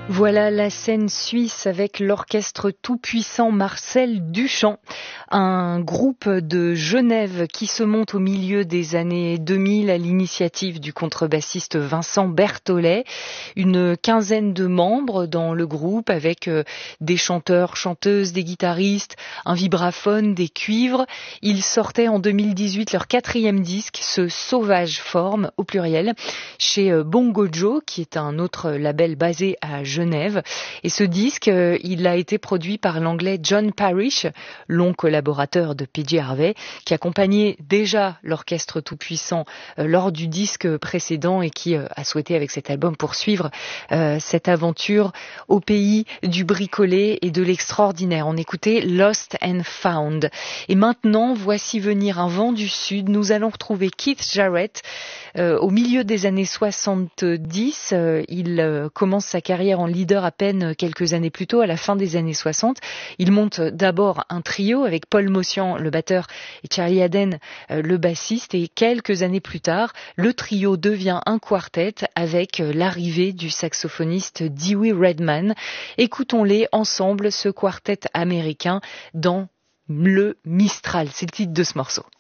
Voilà la scène suisse avec l'orchestre tout-puissant Marcel Duchamp, un groupe de Genève qui se monte au milieu des années 2000 à l'initiative du contrebassiste Vincent Berthollet. Une quinzaine de membres dans le groupe avec des chanteurs, chanteuses, des guitaristes, un vibraphone, des cuivres. Ils sortaient en 2018 leur 4e disque, ce Sauvage Forme au pluriel, chez Bongo Joe, qui est un autre label basé à Genève. Et ce disque, il a été produit par l'anglais John Parrish, long collaborateur de PJ Harvey, qui accompagnait déjà l'orchestre tout-puissant lors du disque précédent et qui a souhaité avec cet album poursuivre cette aventure au pays du bricolé et de l'extraordinaire. On écoutait Lost and Found. Et maintenant, voici venir un vent du sud. Nous allons retrouver Keith Jarrett. Au milieu des années 70, il commence sa carrière en leader à peine quelques années plus tôt, à la fin des années 60. Il monte d'abord un trio avec Paul Motian, le batteur, et Charlie Haden, le bassiste. Et quelques années plus tard, le trio devient un quartet avec l'arrivée du saxophoniste Dewey Redman. Écoutons-les ensemble, ce quartet américain, dans le Mistral. C'est le titre de ce morceau.